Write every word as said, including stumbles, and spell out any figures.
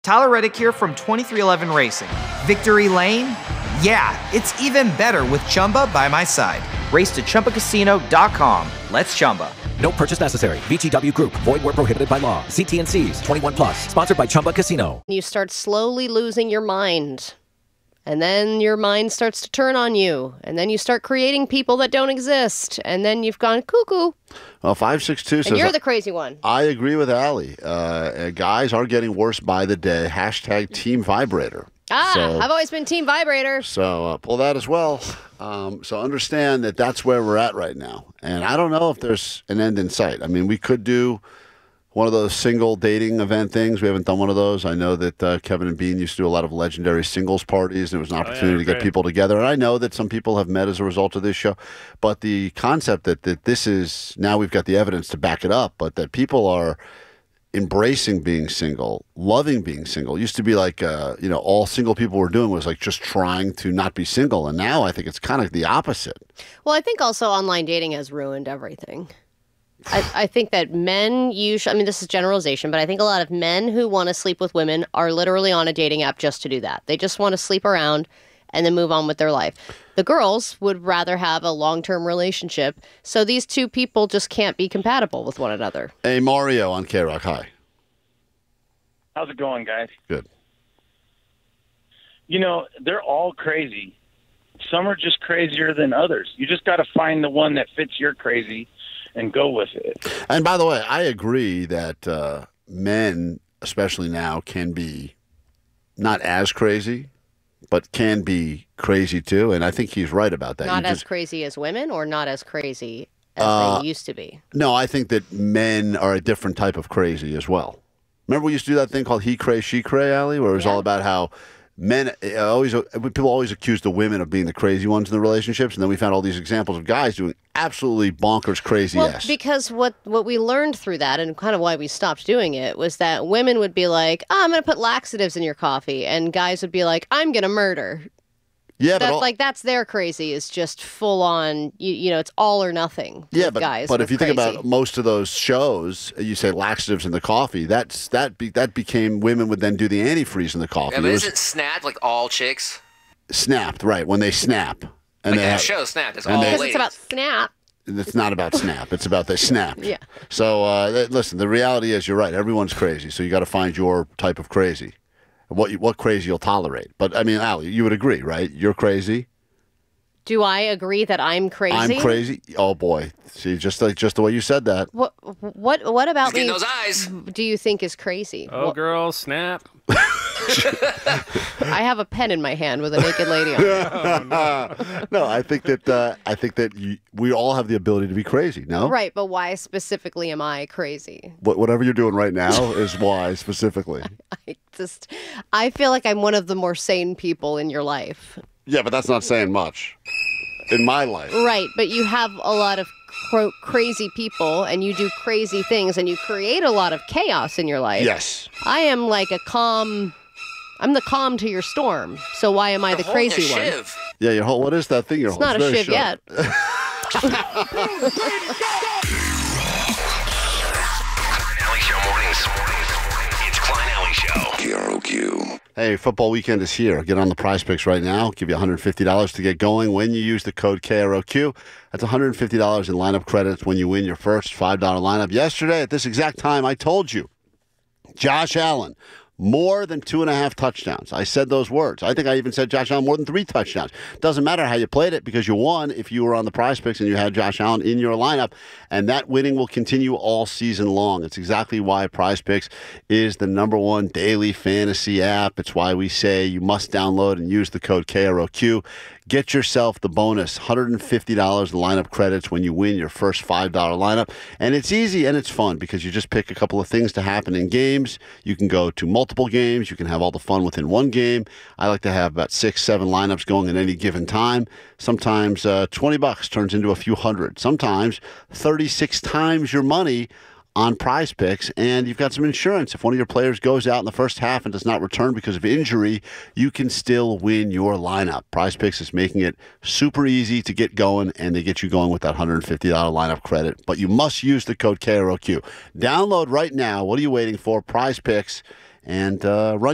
Tyler Reddick here from twenty-three eleven Racing. Victory Lane? Yeah, it's even better with Chumba by my side. Race to Chumba Casino dot com. Let's Chumba. No purchase necessary. V G W Group. Void where prohibited by law. See T and C's. twenty-one plus. Sponsored by Chumba Casino. You start slowly losing your mind. And then your mind starts to turn on you. And then you start creating people that don't exist. And then you've gone cuckoo. Well, five six two says... And you're the crazy one. I agree with Allie. Uh, guys are getting worse by the day. Hashtag Team Vibrator. Ah, so, I've always been Team Vibrator. So uh, pull that as well. Um, so understand that that's where we're at right now. And I don't know if there's an end in sight. I mean, we could do one of those single dating event things. We haven't done one of those. I know that uh, Kevin and Bean used to do a lot of legendary singles parties. There was an opportunity oh, yeah, to get people together. And I know that some people have met as a result of this show. But the concept that, that this is, now we've got the evidence to back it up, but that people are embracing being single, loving being single. It used to be like, uh, you know, all single people were doing was like just trying to not be single. And now I think it's kind of the opposite. Well, I think also online dating has ruined everything. I, I think that men usually, I mean, this is generalization, but I think a lot of men who want to sleep with women are literally on a dating app just to do that. They just want to sleep around and then move on with their life. The girls would rather have a long-term relationship, so these two people just can't be compatible with one another. Hey, Mario on K-Rock, hi. How's it going, guys? Good. You know, they're all crazy. Some are just crazier than others. You just got to find the one that fits your crazy and go with it. And by the way, I agree that uh, men, especially now, can be not as crazy, but can be crazy too. And I think he's right about that. Not you as just, crazy as women, or not as crazy as uh, they used to be? No, I think that men are a different type of crazy as well. Remember we used to do that thing called he cray, she cray, Allie, where it was yeah. all about how men uh, always uh, people always accused the women of being the crazy ones in the relationships, and then we found all these examples of guys doing absolutely bonkers crazy well, ass. Because what what we learned through that, and kind of why we stopped doing it, was that women would be like, oh, I'm going to put laxatives in your coffee, and guys would be like, I'm going to murder. Yeah, that, but all, like that's their crazy is just full on. You, you know, it's all or nothing. Yeah, with but guys but if you crazy. think about most of those shows, you say laxatives in the coffee. That's that be, that became women would then do the antifreeze in the coffee. Yeah, but it isn't Snapped like all chicks? Snapped, right? When they snap, and like they that have, show Snapped. It's and all they- because ladies. it's about snap. It's not about snap. It's about they snap. Yeah. So uh, th- listen, the reality is you're right. Everyone's crazy. So you got to find your type of crazy, what you, what crazy you'll tolerate. But I mean, Allie, you would agree, right? You're crazy. Do I agree that I'm crazy? I'm crazy. Oh boy, see, just like just the way you said that. What what what about He's me? getting those eyes. Do you think is crazy? Oh, What- girl, snap. I have a pen in my hand with a naked lady on it. No, I think that uh, I think that you, we all have the ability to be crazy. No, Right, but why specifically am I crazy? What, whatever you're doing right now is why specifically. I just I feel like I'm one of the more sane people in your life. Yeah, but that's not saying much. In my life. Right, but you have a lot of cro- crazy people, and you do crazy things, and you create a lot of chaos in your life. Yes. I am like a calm. I'm the calm to your storm. So why am I the Holding a crazy one? shiv. Yeah, your whole, what is that thing you're It's not a holding? shiv yet. Klein Alley Show mornings. It's Klein Alley Show. K R O Q. Hey, football weekend is here. Get on the Prize Picks right now. Give you one hundred fifty dollars to get going when you use the code K R O Q. That's one hundred fifty dollars in lineup credits when you win your first five dollar lineup. Yesterday, at this exact time, I told you, Josh Allen, more than two and a half touchdowns. I said those words. I think I even said Josh Allen more than three touchdowns. Doesn't matter how you played it because you won if you were on the Prize Picks and you had Josh Allen in your lineup. And that winning will continue all season long. It's exactly why Prize Picks is the number one daily fantasy app. It's why we say you must download and use the code K R O Q. Get yourself the bonus, one hundred fifty dollars in lineup credits when you win your first five dollar lineup. And it's easy and it's fun because you just pick a couple of things to happen in games. You can go to multiple games. You can have all the fun within one game. I like to have about six, seven lineups going at any given time. Sometimes uh, twenty bucks turns into a few hundred. Sometimes thirty-six times your money on Prize Picks, and you've got some insurance. If one of your players goes out in the first half and does not return because of injury, you can still win your lineup. Prize Picks is making it super easy to get going, and they get you going with that one hundred fifty dollars lineup credit. But you must use the code K R O Q. Download right now. What are you waiting for? Prize Picks, and uh, run